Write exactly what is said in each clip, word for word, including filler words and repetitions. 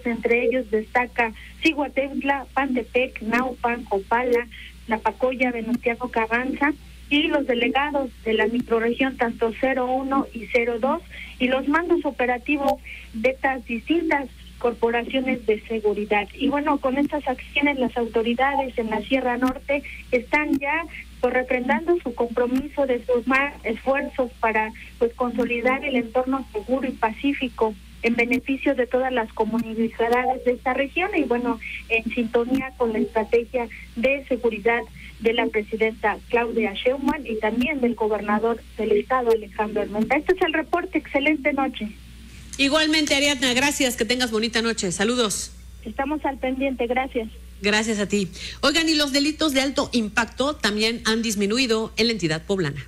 entre ellos destaca Cihuatepla, Pantepec, Naupan, Copala, Napacoya, Venustiano Carranza, y los delegados de la microrregión tanto cero uno y cero dos y los mandos operativos de estas distintas corporaciones de seguridad. Y bueno, con estas acciones las autoridades en la Sierra Norte están ya pues refrendando su compromiso de sumar esfuerzos para pues consolidar el entorno seguro y pacífico en beneficio de todas las comunidades de esta región y bueno, en sintonía con la estrategia de seguridad de la presidenta Claudia Sheinbaum y también del gobernador del estado Alejandro Armenta. Este es el reporte. Excelente noche. Igualmente, Ariadna, gracias, que tengas bonita noche. Saludos. Estamos al pendiente, gracias. Gracias a ti. Oigan, y los delitos de alto impacto también han disminuido en la entidad poblana.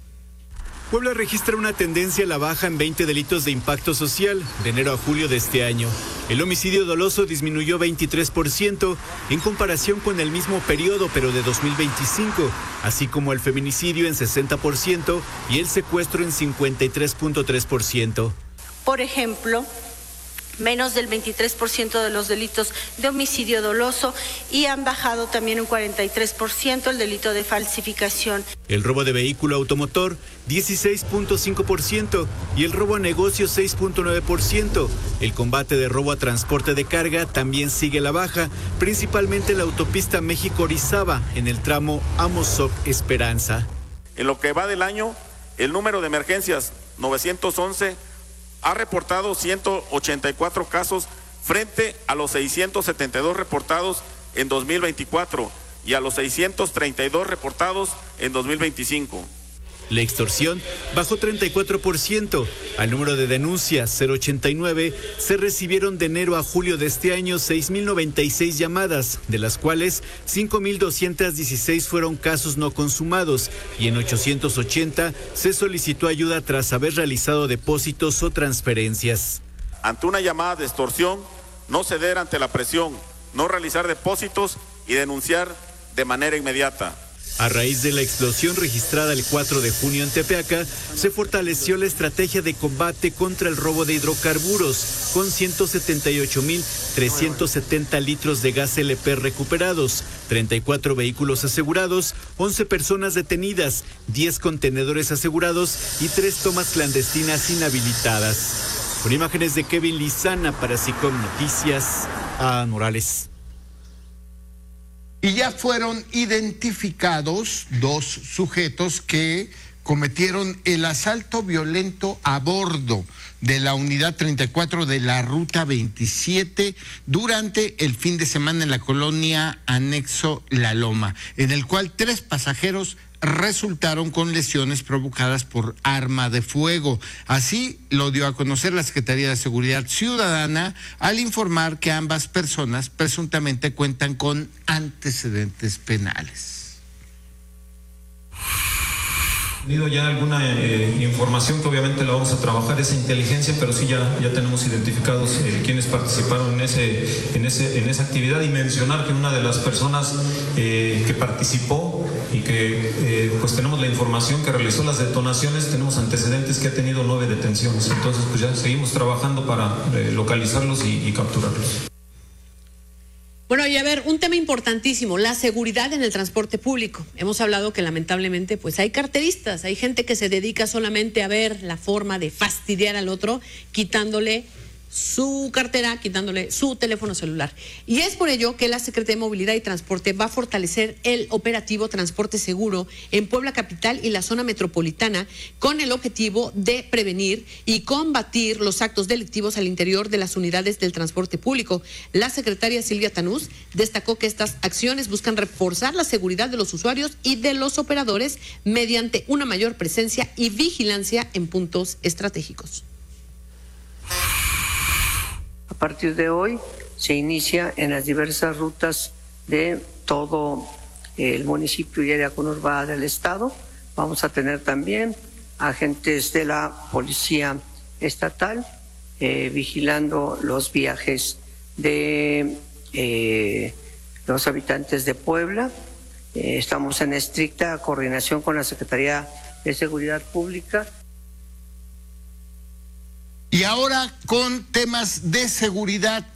Puebla registra una tendencia a la baja en veinte delitos de impacto social de enero a julio de este año. El homicidio doloso disminuyó veintitrés por ciento en comparación con el mismo periodo, pero de dos mil veinticinco, así como el feminicidio en sesenta por ciento y el secuestro en cincuenta y tres punto tres por ciento. Por ejemplo, menos del veintitrés por ciento de los delitos de homicidio doloso y han bajado también un cuarenta y tres por ciento el delito de falsificación. El robo de vehículo automotor, dieciséis punto cinco por ciento y el robo a negocios, seis punto nueve por ciento. El combate de robo a transporte de carga también sigue la baja, principalmente en la autopista México-Orizaba, en el tramo Amozoc-Esperanza. En lo que va del año, el número de emergencias novecientos once ha reportado ciento ochenta y cuatro casos frente a los seiscientos setenta y dos reportados en dos mil veinticuatro y a los seiscientos treinta y dos reportados en dos mil veinticinco. La extorsión bajó treinta y cuatro por ciento. Al número de denuncias cero ochenta y nueve se recibieron de enero a julio de este año seis mil noventa y seis llamadas, de las cuales cinco mil doscientos dieciséis fueron casos no consumados y en ochocientos ochenta se solicitó ayuda tras haber realizado depósitos o transferencias. Ante una llamada de extorsión, no ceder ante la presión, no realizar depósitos y denunciar de manera inmediata. A raíz de la explosión registrada el cuatro de junio en Tepeaca, se fortaleció la estrategia de combate contra el robo de hidrocarburos, con ciento setenta y ocho mil trescientos setenta litros de gas L P recuperados, treinta y cuatro vehículos asegurados, once personas detenidas, diez contenedores asegurados y tres tomas clandestinas inhabilitadas. Con imágenes de Kevin Lizana para SICOM Noticias, a Morales. Y ya fueron identificados dos sujetos que cometieron el asalto violento a bordo de la unidad treinta y cuatro de la ruta veintisiete durante el fin de semana en la colonia Anexo La Loma, en el cual tres pasajeros resultaron con lesiones provocadas por arma de fuego. Así lo dio a conocer la Secretaría de Seguridad Ciudadana al informar que ambas personas presuntamente cuentan con antecedentes penales. Tenido ya alguna eh, información que obviamente la vamos a trabajar, esa inteligencia, pero sí ya, ya tenemos identificados eh, quienes participaron en ese, en ese, en esa actividad, y mencionar que una de las personas eh, que participó y que eh, pues tenemos la información que realizó las detonaciones, tenemos antecedentes que ha tenido nueve detenciones, entonces pues ya seguimos trabajando para eh, localizarlos y, y capturarlos. Bueno, y a ver, un tema importantísimo, la seguridad en el transporte público. Hemos hablado que lamentablemente pues hay carteristas, hay gente que se dedica solamente a ver la forma de fastidiar al otro, quitándole su cartera, quitándole su teléfono celular. Y es por ello que la Secretaría de Movilidad y Transporte va a fortalecer el operativo Transporte Seguro en Puebla Capital y la zona metropolitana, con el objetivo de prevenir y combatir los actos delictivos al interior de las unidades del transporte público. La secretaria Silvia Tanús destacó que estas acciones buscan reforzar la seguridad de los usuarios y de los operadores mediante una mayor presencia y vigilancia en puntos estratégicos. A partir de hoy se inicia en las diversas rutas de todo el municipio y área conurbada del estado. Vamos a tener también agentes de la Policía Estatal eh, vigilando los viajes de eh, los habitantes de Puebla. Eh, estamos en estricta coordinación con la Secretaría de Seguridad Pública. Y ahora con temas de seguridad.